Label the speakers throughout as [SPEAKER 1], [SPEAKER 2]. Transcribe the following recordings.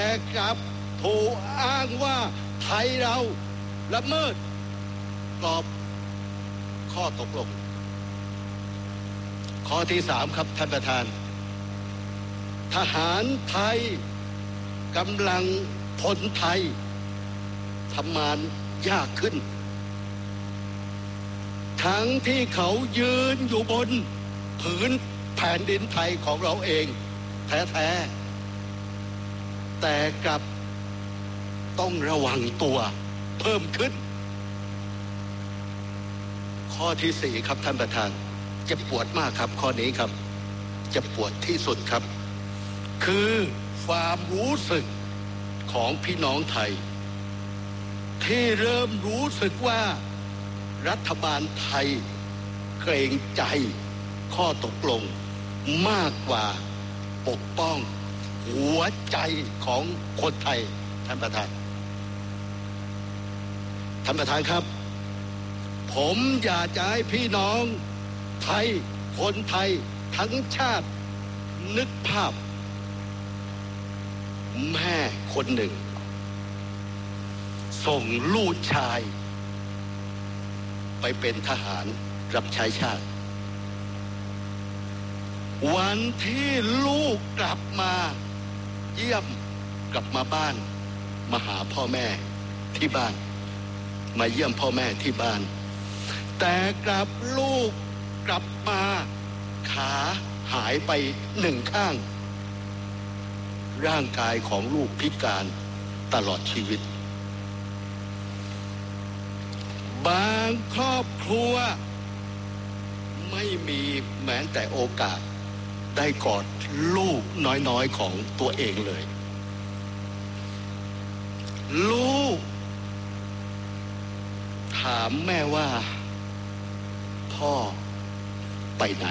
[SPEAKER 1] กลับถูกอ้างว่าไทยเราละเมิดกรอบข้อตกลงข้อที่3ครับท่านประธานทหารไทยกำลังพลไทยทำงานยากขึ้นทั้งที่เขายืนอยู่บนผืนแผ่นดินไทยของเราเองแท้ๆแต่กลับต้องระวังตัวเพิ่มขึ้นข้อที่4ครับท่านประธานเจ็บปวดมากครับข้อนี้ครับเจ็บปวดที่สุดครับคือความรู้สึกของพี่น้องไทยที่เริ่มรู้สึกว่ารัฐบาลไทยเกรงใจข้อตกลงมากกว่าปกป้องหัวใจของคนไทยท่านประธานครับผมอยากจะให้พี่น้องไทยคนไทยทั้งชาตินึกภาพแม่คนหนึ่งส่งลูกชายไปเป็นทหารรับใช้ชาติวันที่ลูกกลับมาเยี่ยมกลับมาบ้านมาหาพ่อแม่ที่บ้านมาเยี่ยมพ่อแม่ที่บ้านแต่กลับลูกกลับมาขาหายไป1 ข้างร่างกายของลูกพิการตลอดชีวิตบางครอบครัวไม่มีแม้แต่โอกาสได้กอดลูกน้อยๆของตัวเองเลยลูกถามแม่ว่าพ่อไปไหน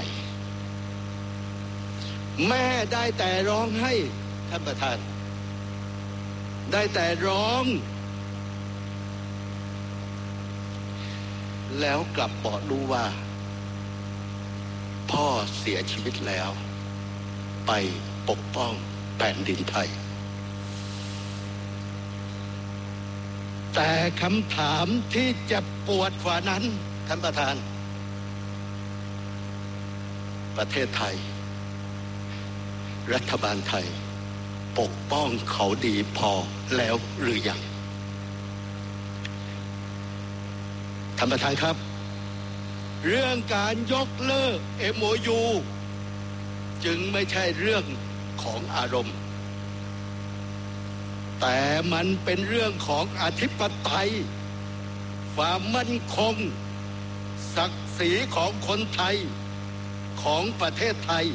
[SPEAKER 1] แม่ได้แต่ร้องให้ท่านประธานได้แต่ร้องแล้วกลับบอกรู้ว่าพ่อเสียชีวิตแล้วไปปกป้องแผ่นดินไทยแต่คำถามที่เจ็บปวดกว่านั้นท่านประธานประเทศไทยรัฐบาลไทยปกป้องเขาดีพอแล้วหรือยังท่านประธานครับเรื่องการยกเลิก MOU จึงไม่ใช่เรื่องของอารมณ์แต่มันเป็นเรื่องของอธิปไตยความมั่นคงศักดิ์ศรีของคนไทยของประเทศไทย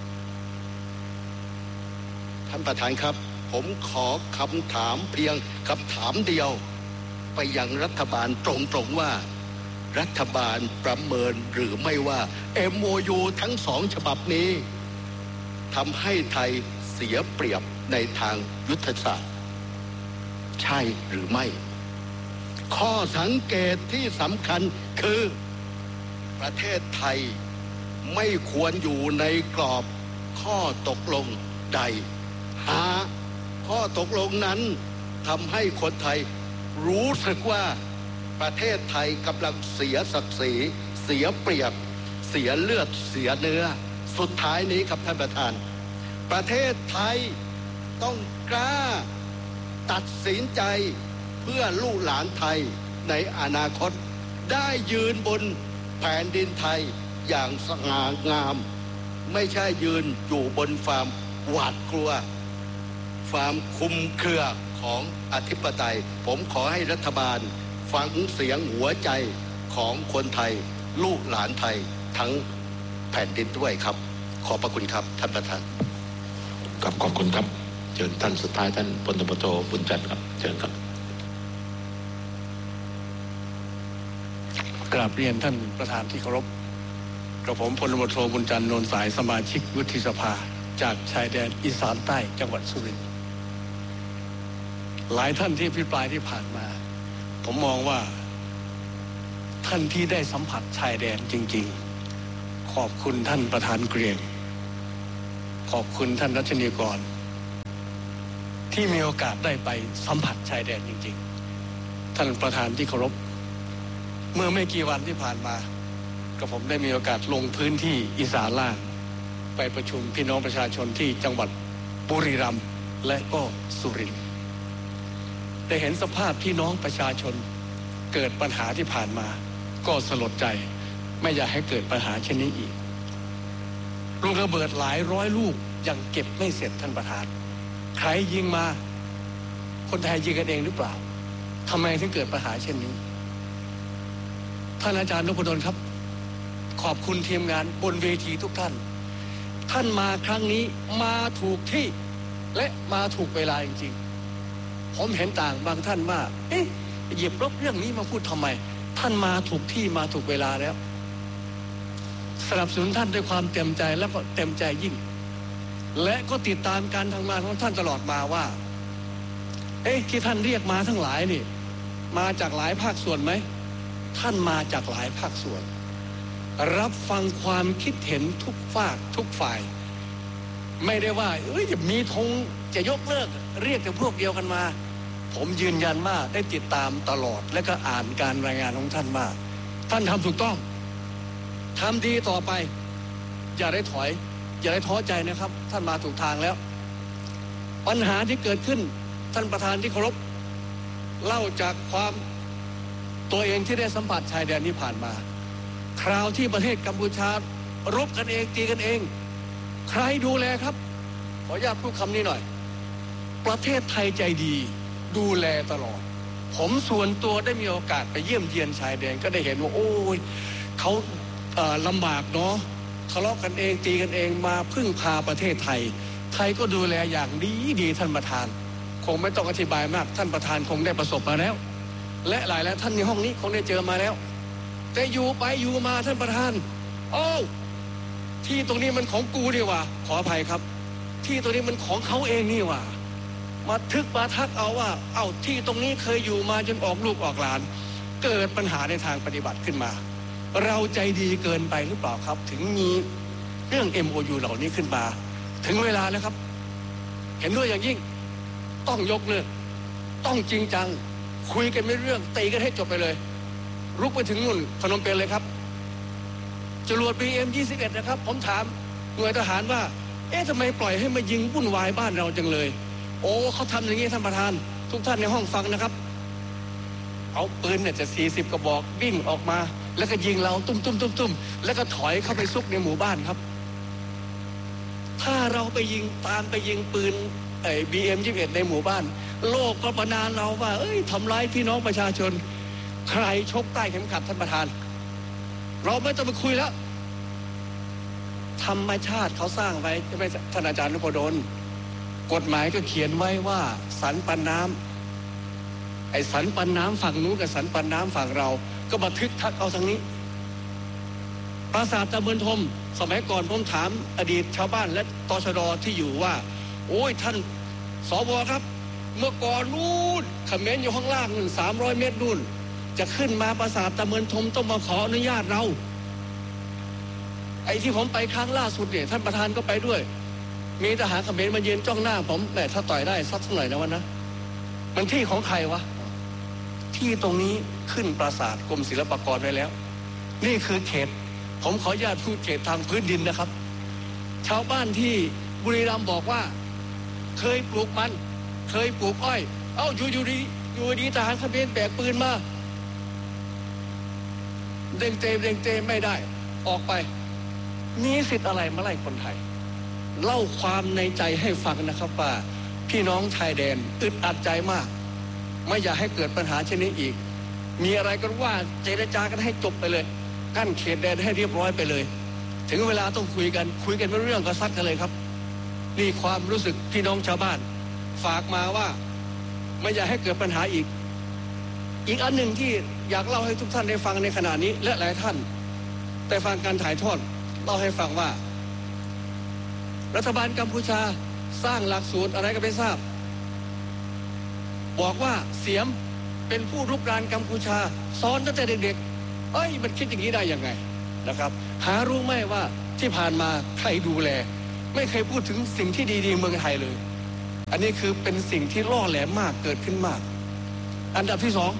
[SPEAKER 1] ท่านประธานครับผมขอคำถามเพียงคำถามเดียวไปยังรัฐบาลตรงๆว่ารัฐบาลประเมินหรือไม่ว่า MOU ทั้ง2 ฉบับนี้ทำให้ไทยเสียเปรียบในทางยุทธศาสตร์ใช่หรือไม่ข้อสังเกตที่สำคัญคือประเทศไทยไม่ควรอยู่ในกรอบข้อตกลงใดหาข้อตกลงนั้นทำให้คนไทยรู้สึกว่าประเทศไทยกำลังเสียศักดิ์ศรีเสียเปรียบเสียเลือดเสียเนื้อสุดท้ายนี้ครับท่านประธานประเทศไทยต้องกล้าตัดสินใจเพื่อลูกหลานไทยในอนาคตได้ยืนบนแผ่นดินไทยอย่างสง่างามไม่ใช่ยืนอยู่บนความหวาดกลัวความคุมเครือของอธิปไตยผมขอให้รัฐบาลฟังเสียงหัวใจของคนไทยลูกหลานไทยทั้งแผ่นดินด้วยครับขอบพระคุณครับท่านประธาน
[SPEAKER 2] ขอบคุณครับเชิญท่านสุดท้ายท่านพลตบโทบุญจันทร์ครับเชิญครับ
[SPEAKER 3] กราบเรียนท่านประธานที่เคารพกระผมพลตบโทบุญจันทร์โนนสายสมาชิกวุฒิสภาจากชายแดนอีสานใต้จังหวัดสุรินทร์หลายท่านที่อภิปรายที่ผ่านมาผมมองว่าท่านที่ได้สัมผัสชายแดนจริงๆขอบคุณท่านประธานเกรียงขอบคุณท่านรัชนีกรที่มีโอกาสได้ไปสัมผัสชายแดนจริงๆท่านประธานที่เคารพเมื่อไม่กี่วันที่ผ่านมาก็ผมได้มีโอกาสลงพื้นที่อีสานล่างไปประชุมพี่น้องประชาชนที่จังหวัดบุรีรัมย์และก็สุรินทร์ได้เห็นสภาพพี่น้องประชาชนเกิดปัญหาที่ผ่านมาก็สลดใจไม่อยากให้เกิดปัญหาเช่นนี้อีกลูกระเบิดหลายร้อยลูกยังเก็บไม่เสร็จท่านประธานใครยิงมาคนไทยยิงกันเองหรือเปล่าทำไมถึงเกิดปัญหาเช่นนี้ท่านอาจารย์นพดลครับขอบคุณทีมงานบนเวทีทุกท่านท่านมาครั้งนี้มาถูกที่และมาถูกเวลาจริงๆผมเห็นต่างบางท่านว่าหยิบเรื่องนี้มาพูดทำไมท่านมาถูกที่มาถูกเวลาแล้วสนับสนุนท่านด้วยความเต็มใจและก็เต็มใจยิ่งและก็ติดตามการทำงานของท่านตลอดมาว่าที่ท่านเรียกมาทั้งหลายนี่มาจากหลายภาคส่วนไหมท่านมาจากหลายภาคส่วนรับฟังความคิดเห็นทุกฝากทุกฝ่ายไม่ได้ว่าจะมีธงจะยกเลิกเรียกแต่พวกเดียวกันมาผมยืนยันว่าได้ติดตามตลอดและก็อ่านการรายงานของท่านว่าท่านทำถูกต้องทำดีต่อไปอย่าได้ถอยอย่าได้ท้อใจนะครับท่านมาถูกทางแล้วปัญหาที่เกิดขึ้นท่านประธานที่เคารพเล่าจากความตัวเองที่ได้สัมผัสชายแดนที่ผ่านมาคราวที่ประเทศกัมพูชารบกันเองตีกันเองใครดูแลครับขออนุญาตพูดคำนี้หน่อยประเทศไทยใจดีดูแลตลอดผมส่วนตัวได้มีโอกาสไปเยี่ยมเยียนชายแดนก็ได้เห็นว่าโอ้ยเขาลำบากเนาะทะเลาะกันเองตีกันเองมาพึ่งพาประเทศไทยไทยก็ดูแลอย่างดีท่านประธานคงไม่ต้องอธิบายมากท่านประธานคงได้ประสบมาแล้วและหลายท่านในห้องนี้คงได้เจอมาแล้วแต่อยู่ไปอยู่มาท่านประธานที่ตรงนี้มันของกูนี่ว่าขออภัยครับที่ตรงนี้มันของเขาเองนี่ว่ามาทักเอาว่าที่ตรงนี้เคยอยู่มาจนออกลูกออกหลานเกิดปัญหาในทางปฏิบัติขึ้นมาเราใจดีเกินไปหรือเปล่าครับถึงมีเรื่อง MOU เหล่านี้ขึ้นมาถึงเวลาแล้วครับเห็นด้วยอย่างยิ่งต้องยกเลิกต้องจริงจังคุยกันไม่เรื่องตีกันให้จบไปเลยรุกไปถึงนู่นพนมเปญเลยครับจรวด BM-21 นะครับผมถามหน่วยทหารว่าทำไมปล่อยให้มายิงวุ่นวายบ้านเราจังเลยเขาทำอย่างนี้ท่านประธานทุกท่านในห้องฟังนะครับเอาปืนเนี่ยจะ40กระบอกวิ่งออกมาแล้วก็ยิงเราตุ้มแล้วก็ถอยเข้าไปซุกในหมู่บ้านครับถ้าเราไปยิงตามไปยิงปืนBM-21 ในหมู่บ้านโลกก็ประณามเราว่าทำร้ายพี่น้องประชาชนใครชกใต้เข็มขัดท่านประธานเราไม่ต้องไปคุยแล้วธรรมชาติเขาสร้างไว้ใช่ไหมท่านอาจารย์นพดลกฎหมายก็เขียนไว้ว่าสันปันน้ำสันปันน้ำฝั่งนู้นกับสันปันน้ำฝั่งเราก็บันทึกทักเอาทางนี้ปราสาทตะเมือนทมสมัยก่อนผมถามอดีตชาวบ้านและตชด.ที่อยู่ว่าท่านสว.ครับเมื่อก่อนนู่นเขมรอยู่ข้างล่างนู่น300 เมตรนู่นจะขึ้นมาปราสาทตะเมือนทมต้องมาขออนุญาตเราที่ผมไปครั้งล่าสุดเนี่ยท่านประธานก็ไปด้วยมีทหารเขมรมายืนจ้องหน้าผมแหมถ้าต่อยได้สักหน่อยนะวันนะมันที่ของใครวะที่ตรงนี้ขึ้นปราสาทกรมศิลปากรไว้แล้วนี่คือเขตผมขออนุญาตพูดเขตทางพื้นดินนะครับชาวบ้านที่บุรีรัมย์บอกว่าเคยปลูกมันเคยปลูกอ้อยอยู่ดีทหารเขมรแบกปืนมาเด้งเตไม่ได้ออกไปมีสิทธิ์อะไรมาไล่คนไทยเล่าความในใจให้ฟังนะครับว่าพี่น้องชายแดนอึดอัดใจมากไม่อยากให้เกิดปัญหาเช่นนี้อีกมีอะไรก็ว่าเจรจากันให้จบไปเลยกั้นเขตแดนให้เรียบร้อยไปเลยถึงเวลาต้องคุยกันไม่เรื่องก็ซัดกันเลยครับนี่ความรู้สึกพี่น้องชาวบ้านฝากมาว่าไม่อยากให้เกิดปัญหาอีกอันหนึ่งที่อยากเล่าให้ทุกท่านได้ฟังในขณะนี้และหลายท่านแต่ฟังการถ่ายทอดเล่าให้ฟังว่ารัฐบาลกัมพูชาสร้างหลักสูตรอะไรก็ไม่ทราบบอกว่าเสียมเป็นผู้รุกรานกัมพูชาสอนตั้งแต่เด็กๆมันคิดอย่างนี้ได้ยังไงนะครับหารู้ไหมว่าที่ผ่านมาใครดูแลไม่เคยพูดถึงสิ่งที่ดีๆเมืองไทยเลยอันนี้คือเป็นสิ่งที่ล่อแหลมมากเกิดขึ้นมากอันดับที่สอง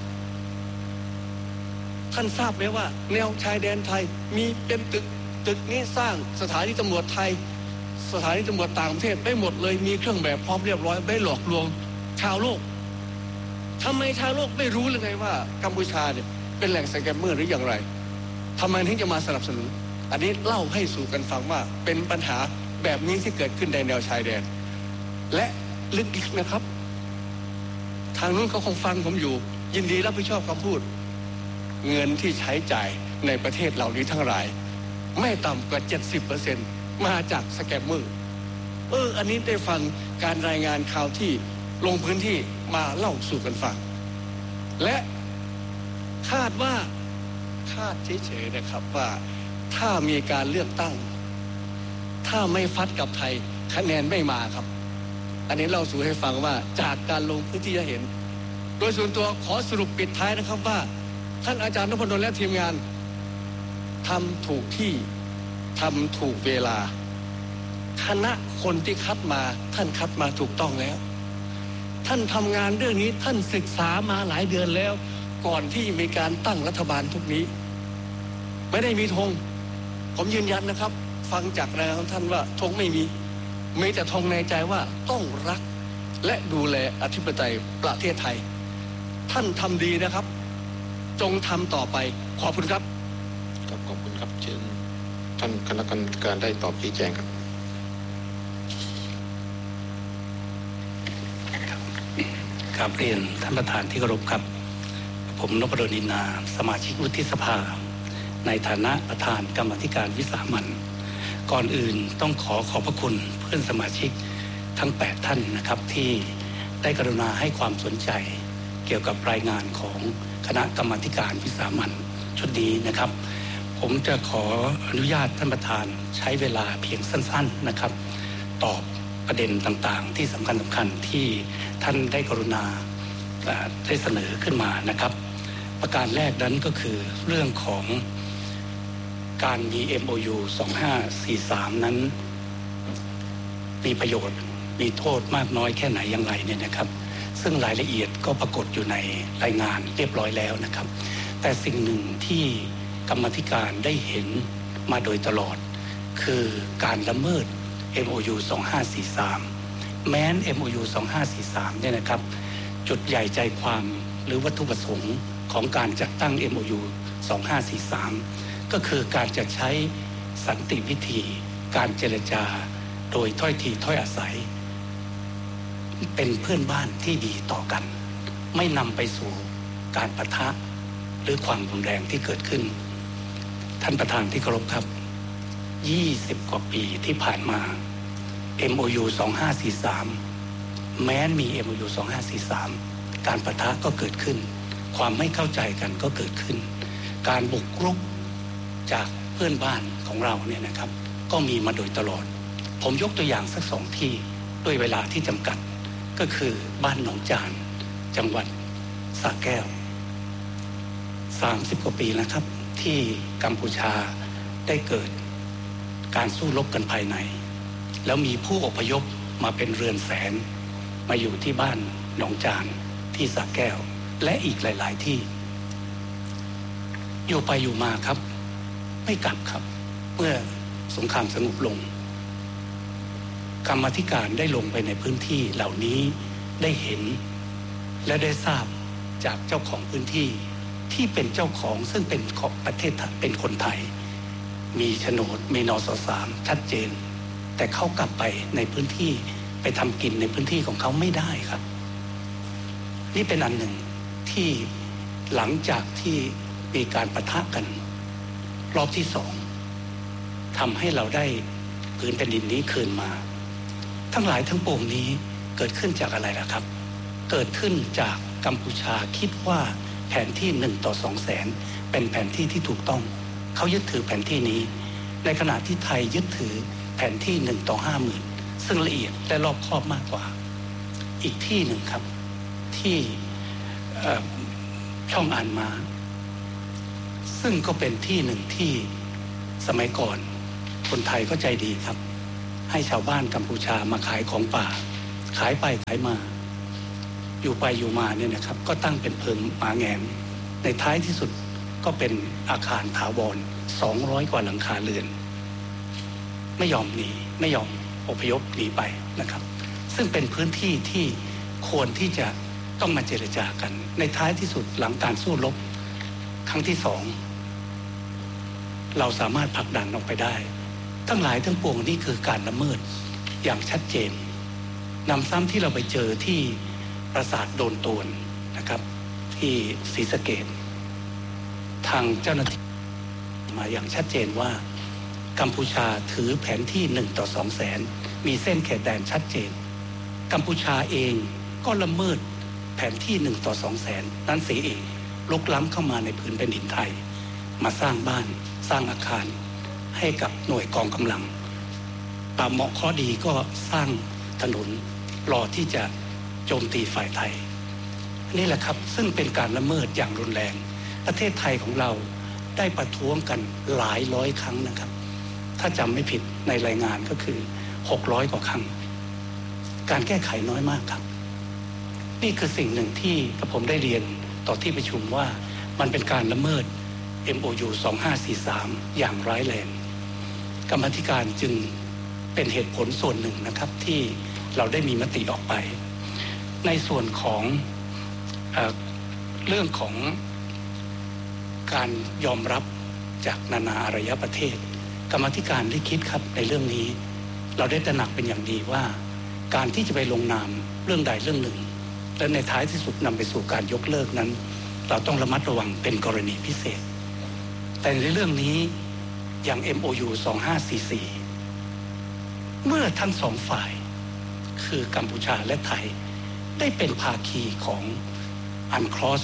[SPEAKER 3] ท่านทราบไหมว่าแนวชายแดนไทยมีเป็นตึกนี้สร้างสถานีตำรวจไทยสถานีตำรวจต่างประเทศได้หมดเลยมีเครื่องแบบพร้อมเรียบร้อยไม่หลอกลวงชาวโลกทำไมชาวโลกไม่รู้เลยไงว่ากัมพูชาเนี่ยเป็นแหล่งสแกมเมอร์หรืออย่างไรทำไมถึงจะมาสนับสนุนอันนี้เล่าให้สู่กันฟังว่าเป็นปัญหาแบบนี้ที่เกิดขึ้นในแนวชายแดนและลึกๆนะครับทางนู้นเขาคงฟังผมอยู่ยินดีรับผิดชอบคำพูดเงินที่ใช้จ่ายในประเทศเหล่านี้ทั้งหลายไม่ต่ำกว่า 70% มาจากสแกมเมอร์อันนี้ได้ฟังการรายงานข่าวที่ลงพื้นที่มาเล่าสู่กันฟังและคาดเฉยๆนะครับว่าถ้ามีการเลือกตั้งถ้าไม่ฟัดกับไทยคะแนนไม่มาครับอันนี้เล่าสู่ให้ฟังว่าจากการลงพื้นที่จะเห็นโดยส่วนตัวขอสรุปปิดท้ายนะครับว่าท่านอาจารย์นพดลและทีมงานทำถูกที่ทำถูกเวลาคณะคนที่คัดมาท่านคัดมาถูกต้องแล้วท่านทำงานเรื่องนี้ท่านศึกษามาหลายเดือนแล้วก่อนที่มีการตั้งรัฐบาลทุกนี้ไม่ได้มีธงผมยืนยันนะครับฟังจากรายงานของท่านว่าธงไม่มีแต่ธงในใจว่าต้องรักและดูแลอธิปไตยประเทศไทยท่านทำดีนะครับจงทำต่อไปขอบคุณครับ
[SPEAKER 2] ขอบคุณครับเชิญท่านคณะกรรมการได้ตอบชี้แจงครับ
[SPEAKER 4] ครับเรียนท่านประธานที่เคารพครับผมนพดล อินนาสมาชิกวุฒิสภาในฐานะประธานกรรมาธิการวิสามัญก่อนอื่นต้องขอบพระคุณเพื่อนสมาชิกทั้ง8ท่านนะครับที่ได้กรุณาให้ความสนใจเกี่ยวกับรายงานของคณะกรรมาธิการวิสามัญชุดนี้นะครับผมจะขออนุญาตท่านประธานใช้เวลาเพียงสั้นๆนะครับตอบประเด็นต่างๆที่สำคัญที่ท่านได้กรุณาได้เสนอขึ้นมานะครับประการแรกนั้นก็คือเรื่องของการมี MOU 2543นั้นมีประโยชน์มีโทษมากน้อยแค่ไหนอย่างไรเนี่ยนะครับซึ่งรายละเอียดก็ปรากฏอยู่ในรายงานเรียบร้อยแล้วนะครับแต่สิ่งหนึ่งที่กรรมาธิการได้เห็นมาโดยตลอดคือการละเมิด MOU 2543แม้น MOU 2543เนี่ยนะครับจุดใหญ่ใจความหรือวัตถุประสงค์ของการจัดตั้ง MOU 2543ก็คือการจะใช้สันติวิธีการเจรจาโดยถ้อยทีถ้อยอาศัยเป็นเพื่อนบ้านที่ดีต่อกันไม่นำไปสู่การปะทะหรือความรุนแรงที่เกิดขึ้นท่านประธานที่เคารพครับ20 กว่าปีที่ผ่านมา MOU 2543แม้มี MOU 2543การปะทะก็เกิดขึ้นความไม่เข้าใจกันก็เกิดขึ้นการบุกรุกจากเพื่อนบ้านของเราเนี่ยนะครับก็มีมาโดยตลอดผมยกตัวอย่างสัก2ที่ด้วยเวลาที่จำกัดก็คือบ้านหนองจานจังหวัดสระแก้ว30 กว่าปีนะครับที่กัมพูชาได้เกิดการสู้รบกันภายในแล้วมีผู้อพยพมาเป็นเรือนแสนมาอยู่ที่บ้านหนองจานที่สระแก้วและอีกหลายๆที่อยู่ไปอยู่มาครับไม่กลับครับเมื่อสงครามสงบลงกรรมาธิการได้ลงไปในพื้นที่เหล่านี้ได้เห็นและได้ทราบจากเจ้าของพื้นที่ที่เป็นเจ้าของซึ่งเป็นของประเทศเป็นคนไทยมีโฉนดมีนส.3ชัดเจนแต่เขากลับไปในพื้นที่ไปทำกินในพื้นที่ของเขาไม่ได้ครับนี่เป็นอันหนึ่งที่หลังจากที่มีการปะทะกันรอบที่2ทำให้เราได้พื้นแผ่นดินนี้คืนมาทั้งหลายทั้งปวงนี้เกิดขึ้นจากอะไรล่ะครับเกิดขึ้นจากกัมพูชาคิดว่าแผนที่1 ต่อ 200,000เป็นแผนที่ที่ถูกต้องเขายึดถือแผนที่นี้ในขณะที่ไทยยึดถือแผนที่1 ต่อ 50,000ซึ่งละเอียดและรอบคอบมากกว่าอีกที่หนึ่งครับที่ช่องอ่านมาซึ่งก็เป็นที่หนึ่งที่สมัยก่อนคนไทยก็ใจดีครับให้ชาวบ้านกัมพูชามาขายของป่าขายไปขายมาอยู่ไปอยู่มาเนี่ยนะครับก็ตั้งเป็นเพิงหมาแงนในท้ายที่สุดก็เป็นอาคารถาวร200 กว่าหลังคาเรือนไม่ยอมหนีไม่ยอมอพยพหนีไปนะครับซึ่งเป็นพื้นที่ที่ควรที่จะต้องมาเจรจากันในท้ายที่สุดหลังการสู้รบครั้งที่2เราสามารถผลักดันออกไปได้ทั้งหลายทั้งปวงนี่คือการละเมิดอย่างชัดเจนนำซ้ำที่เราไปเจอที่ปราสาทโดนตวนนะครับที่ศรีสะเกษทางเจ้าหน้าที่มาอย่างชัดเจนว่ากัมพูชาถือแผนที่1 ต่อ 2 แสนมีเส้นเขตแดนชัดเจนกัมพูชาเองก็ละเมิดแผนที่1 ต่อ 2 แสนนั้นเสียเองลุกล้ำเข้ามาในพื้นแผ่นดินไทยมาสร้างบ้านสร้างอาคารให้กับหน่วยกองกำลังป่าเหมาะข้อดีก็สร้างถนนรอที่จะโจมตีฝ่ายไทยนี่แหละครับซึ่งเป็นการละเมิดอย่างรุนแรงประเทศไทยของเราได้ประท้วงกันหลายร้อยครั้งนะครับถ้าจำไม่ผิดในรายงานก็คือ600 กว่าครั้งการแก้ไขน้อยมากครับนี่คือสิ่งหนึ่งที่ผมได้เรียนต่อที่ประชุมว่ามันเป็นการละเมิด MOU 2543อย่างร้ายแรงกรรมาธิการจึงเป็นเหตุผลส่วนหนึ่งนะครับที่เราได้มีมติออกไปในส่วนของเรื่องของการยอมรับจากนานาอารยประเทศกรรมาธิการได้คิดครับในเรื่องนี้เราได้ตระหนักเป็นอย่างดีว่าการที่จะไปลงนามเรื่องใดเรื่องหนึ่งและในท้ายที่สุดนำไปสู่การยกเลิกนั้นเราต้องระมัดระวังเป็นกรณีพิเศษแต่ในเรื่องนี้อย่าง MOU 2544เมื่อทั้งสองฝ่ายคือกัมพูชาและไทยได้เป็นภาคีของUNCLOS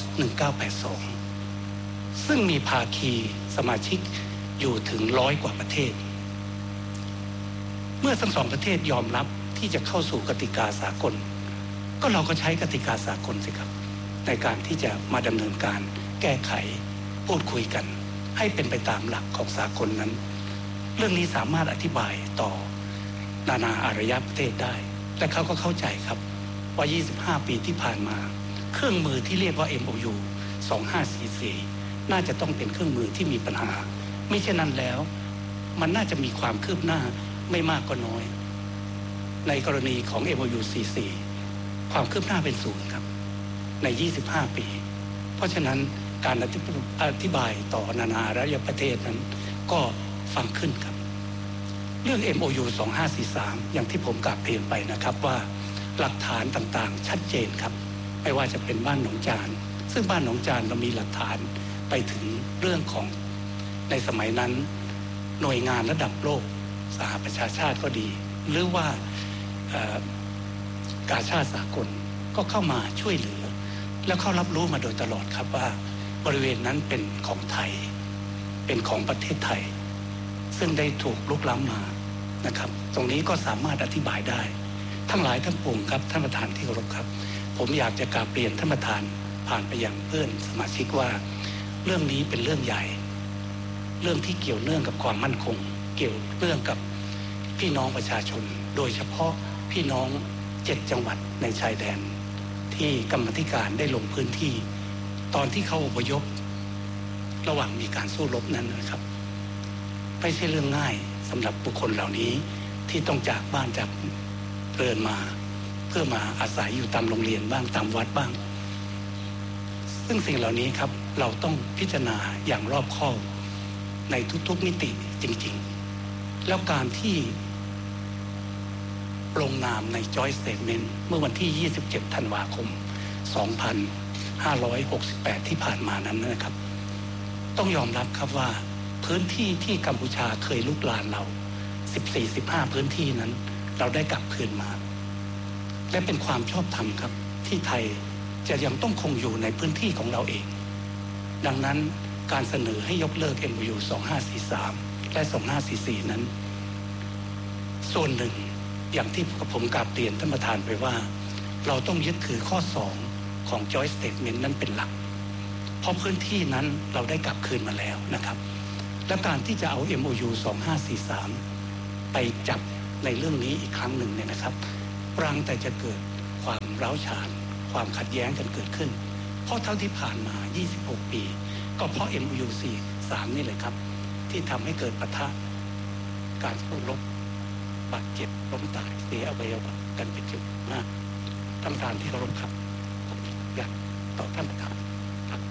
[SPEAKER 4] 1982ซึ่งมีภาคีสมาชิกอยู่ถึง100 กว่าประเทศเมื่อทั้งสองประเทศยอมรับที่จะเข้าสู่กติกาสากลก็เราก็ใช้กติกาสากลสิครับในการที่จะมาดำเนินการแก้ไขพูดคุยกันให้เป็นไปตามหลักของสากลนั้นเรื่องนี้สามารถอธิบายต่อนานาอารยประเทศได้และเขาก็เข้าใจครับว่า25 ปีที่ผ่านมาเครื่องมือที่เรียกว่า MOU 2544น่าจะต้องเป็นเครื่องมือที่มีปัญหาไม่เช่นนั้นแล้วมันน่าจะมีความคืบหน้าไม่มากก็น้อยในกรณีของ MOU 44ความคืบหน้าเป็น0ครับใน25 ปีเพราะฉะนั้นการอธิบายต่อนานาอารยประเทศนั้นก็ฟังขึ้นครับเรื่อง MOU 2543อย่างที่ผมกล่าวเรียนไปนะครับว่าหลักฐานต่างๆชัดเจนครับไม่ว่าจะเป็นบ้านหนองจานซึ่งบ้านหนองจานเรามีหลักฐานไปถึงเรื่องของในสมัยนั้นหน่วยงานระดับโลกสหประชาชาติก็ดีหรือว่ากาชาดสากลก็เข้ามาช่วยเหลือแล้วเขารับรู้มาโดยตลอดครับว่าบริเวณนั้นเป็นของไทยเป็นของประเทศไทยซึ่งได้ถูกลุกล้ำมานะครับตรงนี้ก็สามารถอธิบายได้ทั้งหลายทั้งปวงครับท่านประธานที่เคารพครับผมอยากจะกราบเรียนท่านประธานผ่านไปยังเพื่อนสมาชิกว่าเรื่องนี้เป็นเรื่องใหญ่เรื่องที่เกี่ยวเนื่องกับความมั่นคงเกี่ยวเรื่องกับพี่น้องประชาชนโดยเฉพาะพี่น้อง7 จังหวัดในชายแดนที่กรรมาธิการได้ลงพื้นที่ตอนที่เขาอพยพระหว่างมีการสู้รบนั้นนะครับไม่ใช่เรื่องง่ายสำหรับบุคคลเหล่านี้ที่ต้องจากบ้านจากเรือนมาเพื่อมาอาศัยอยู่ตามโรงเรียนบ้างตามวัดบ้างซึ่งสิ่งเหล่านี้ครับเราต้องพิจารณาอย่างรอบคอบในทุกๆมิติจริงๆแล้วการที่ลงนามใน Joint Statement เมื่อวันที่ 27 ธันวาคม 2568 ที่ผ่านมานั้นนะครับต้องยอมรับครับว่าพื้นที่ที่กัมพูชาเคยลุกลานเรา 14-15 พื้นที่นั้นเราได้กลับคืนมาและเป็นความชอบธรรมครับที่ไทยจะยังต้องคงอยู่ในพื้นที่ของเราเองดังนั้นการเสนอให้ยกเลิก MOU 2543 และ 2544 นั้นส่วนหนึ่งอย่างที่ผมกราบเรียนท่านประธานไปว่าเราต้องยึดถือข้อ2ของ Joint Statement นั้นเป็นหลักเพราะพื้นที่นั้นเราได้กลับคืนมาแล้วนะครับและการที่จะเอา MOU 2543 ไปจับในเรื่องนี้อีกครั้งหนึ่งเนี่ยนะครับรังแต่จะเกิดความร้าวฉานความขัดแย้งกันเกิดขึ้นเพราะเท่าที่ผ่านมา26 ปีก็เพราะ MOU 43นี่เลยครับที่ทำให้เกิดปะทะการสู้รบบาดเจ็บล้มตายเสียอวัยวะกันเป็นจำนวนมากท่านประธานที่เคารพครับผมอยากต่อท่านประธานครับ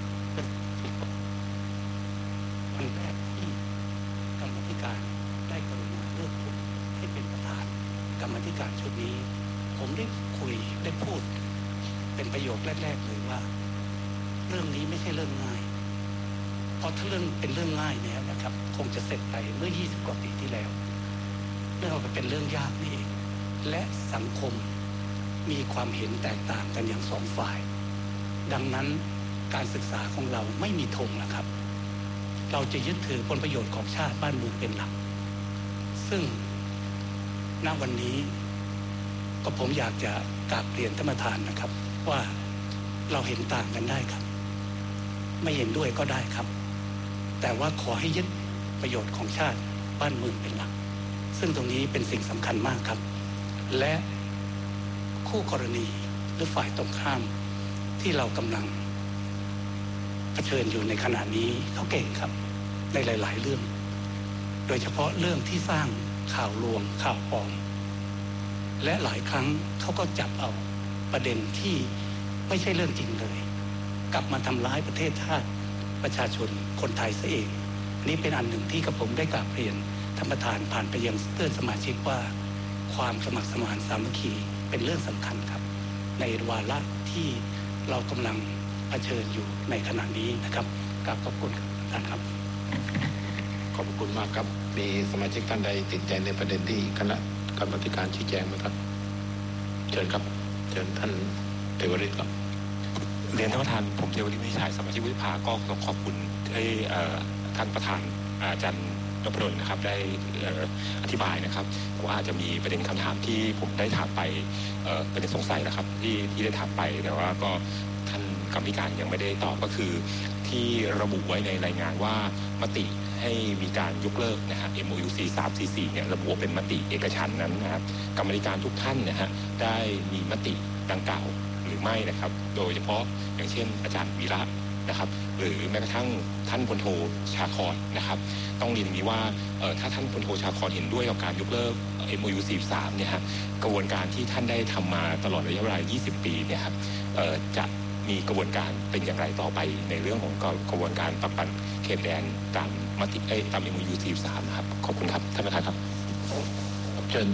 [SPEAKER 4] วันแรกที่กรรมาธิการได้กรุณาเลือกผมให้เป็นประธานกรรมาธิการชุดนี้ผมได้คุยได้พูดเป็นประโยคแรกๆเลยว่าเรื่องนี้ไม่ใช่เรื่องง่ายเพราะถ้าเรื่องเป็นเรื่องง่ายเนี่ยนะครับคงจะเสร็จไปเมื่อ20 กว่าปีที่แล้วเรื่องมันเป็นเรื่องยากนี่เองและสังคมมีความเห็นแตกต่างกันอย่างสองฝ่ายดังนั้นการศึกษาของเราไม่มีธงนะครับเราจะยึดถือผลประโยชน์ของชาติบ้านเมืองเป็นหลักซึ่งณวันนี้ก็ผมอยากจะกราบเรียนท่านประธานนะครับว่าเราเห็นต่างกันได้ครับไม่เห็นด้วยก็ได้ครับแต่ว่าขอให้ยึดประโยชน์ของชาติบ้านเมืองเป็นหลักซึ่งตรงนี้เป็นสิ่งสำคัญมากครับและคู่กรณีหรือฝ่ายตรงข้ามที่เรากำลังเผชิญอยู่ในขณะนี้เขาเก่งครับในหลายๆเรื่องโดยเฉพาะเรื่องที่สร้างข่าวลวงข่าวปลอมและหลายครั้งเขาก็จับเอาประเด็นที่ไม่ใช่เรื่องจริงเลยกลับมาทำร้ายประเทศชาติประชาชนคนไทยซะเองนี่เป็นอันหนึ่งที่กระผมได้กราบเรียนท่านประธานผ่านไปยังเพื่อนสมาชิกว่าความสมัครสมานสามัคคีเป็นเรื่องสำคัญครับในวาระที่เรากำลังเผชิญอยู่ในขณะนี้นะครับกราบขอบคุณท่านครับ
[SPEAKER 2] ขอบคุณมากครับมีสมาชิกท่านใดติดใจในประเด็นที่คณะกรรมาธิการชี้แจงไหมครับเชิญครับเชิญท่านเทวฤทธิ์ครับ
[SPEAKER 5] เรียนท่านประธานผมเทวฤทธิ์วิชัยสมาชิกวุฒิสภาก็ต้องขอบคุณให้ท่านประธานอาจารย์นพดลนะครับได้อธิบายนะครับว่าจะมีประเด็นคำถามที่ผมได้ถามไปประเด็นสงสัยนะครับที่ได้ถามไปแต่ว่าก็ท่านกรรมการยังไม่ได้ตอบก็คือที่ระบุไว้ในรายงานว่ามติให้มีการยกเลิกนะฮะ MOU 4344เนี่ยระบุเป็นมติเอกฉันท์นั้นนะครับกรรมการทุกท่านนะฮะได้มีมติดังกล่าวหรือไม่นะครับโดยเฉพาะอย่างเช่นอาจารย์วีระนะครับหรือแม้กระทั่งท่านพลโทชาครนะครับต้องเรียนนี้ว่าถ้าท่านพลโทชาครเห็นด้วยกับการยกเลิก MOU 43เนี่ยฮะกระบวนการที่ท่านได้ทำมาตลอดระยะเวลา20 ปีเนี่ยครับจะมีกระบวนการเป็นอย่างไรต่อไปในเรื่องของกระบวนการปรับปรุงเขตแดนตามมติตาม MOU 43นะครับขอบคุณครับท่านประธานครับ
[SPEAKER 2] เชิญ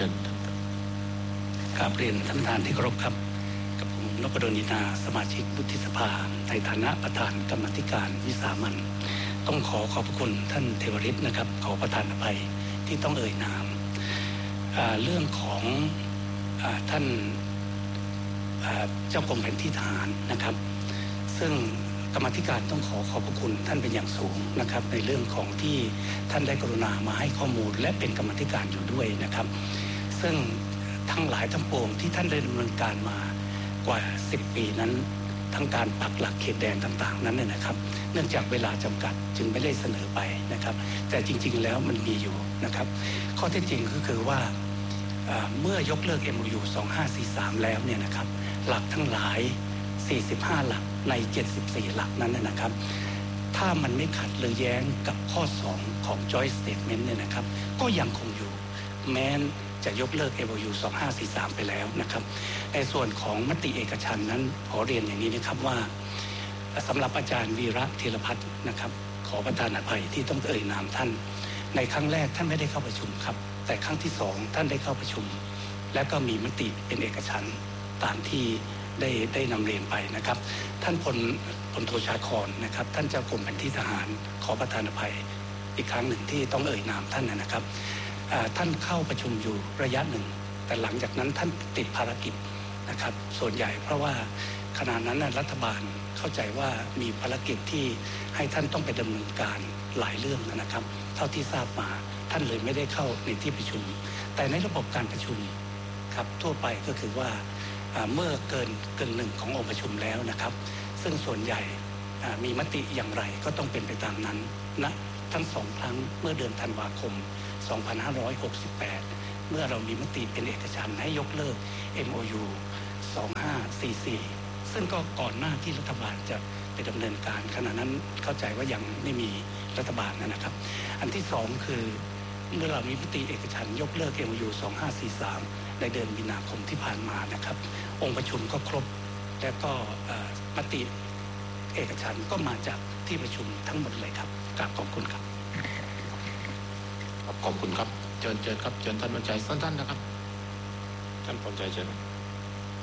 [SPEAKER 4] กราบเรียนท่านประธานที่เคารพครับกับผมนพดลนินาสมาชิกวุฒิสภาในฐานะประธานกรรมาธิการวิสามัญต้องขอบพระคุณท่านเทวฤทธิ์นะครับขอประทานอภัยที่ต้องเอ่ยนามเรื่องของท่านเจ้ากรมแผนที่ทหารนะครับซึ่งกรรมาธิการต้องขอบพระคุณท่านเป็นอย่างสูงนะครับในเรื่องของที่ท่านได้กรุณามาให้ข้อมูลและเป็นกรรมาธิการอยู่ด้วยนะครับซึ่งทั้งหลายทั้งปวงที่ท่านได้ดำเนินการมากว่า10 ปีนั้นทั้งการปักหลักเขตแดนต่างๆนั้นเนี่ยนะครับเนื่องจากเวลาจำกัดจึงไม่ได้เสนอไปนะครับแต่จริงๆแล้วมันมีอยู่นะครับข้อเท็จจริงก็คือว่าเมื่อยกเลิก MOU 2543แล้วเนี่ยนะครับหลักทั้งหลาย45หลักใน74หลักนั้นนะครับถ้ามันไม่ขัดหรือแย้งกับข้อ2ของ Joint Statement เนี่ยนะครับก็ยังคงอยู่แม้จะยกเลิก MOU 2543ไปแล้วนะครับในส่วนของมติเอกฉันท์นั้นขอเรียนอย่างนี้นะครับว่าสำหรับอาจารย์วีระธีรพัฒน์นะครับขอประทานอภัยที่ต้องเอ่ยนามท่านในครั้งแรกท่านไม่ได้เข้าประชุมครับแต่ครั้งที่2ท่านได้เข้าประชุมและก็มีมติเป็นเอกฉันท์ตามที่ได้นำเรียนไปนะครับท่านพลโทชาครนะครับท่านเจ้ากรมแผนที่ทหารขอประทานอภัยอีกครั้งหนึ่งที่ต้องเอ่ยนามท่านนะครับท่านเข้าประชุมอยู่ระยะหนึ่งแต่หลังจากนั้นท่านติดภารกิจนะครับส่วนใหญ่เพราะว่าขณะนั้นรัฐบาลเข้าใจว่ามีภารกิจที่ให้ท่านต้องไปดำเนินการหลายเรื่องนะครับเท่าที่ทราบมาท่านเลยไม่ได้เข้าในที่ประชุมแต่ในระบบการประชุมครับทั่วไปก็คือว่าเมื่อเกินหนึ่งขององค์ประชุมแล้วนะครับซึ่งส่วนใหญ่มีมติอย่างไรก็ต้องเป็นไปตามนั้นนะทั้ง2 ครั้งเมื่อเดือนธันวาคม 2568 เมื่อเรามีมติเป็นเอกฉันท์ให้ยกเลิก MOU 2544ซึ่งก็ก่อนหน้าที่รัฐบาลจะไปดำเนินการขณะนั้นเข้าใจว่ายังไม่มีรัฐบาลนะครับอันที่สองคือเมื่อเรามีมติเอกฉันท์ยกเลิก MOU 2543ในเดือนมีนาคมที่ผ่านมานะครับองค์ประชุมก็ครบและก็มติเอกฉันท์ก็มาจากที่ประชุมทั้งหมดเลยครับกราบขอบคุณครับ
[SPEAKER 2] ขอบคุณครับเชิญครับเชิญท่านบรรจัยสั้นๆนะครับท่านบรรจัยเชิญ